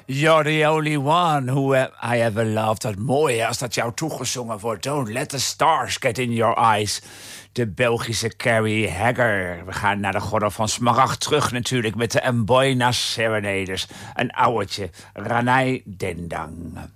You're the only one who I ever loved. Dat mooie als dat jou toegezongen wordt. Don't let the stars get in your eyes. De Belgische Carrie Hagger. We gaan naar de Gordel van Smaragd terug natuurlijk met de Amboina Serenaders. Een ouwtje, Ranai Dendang.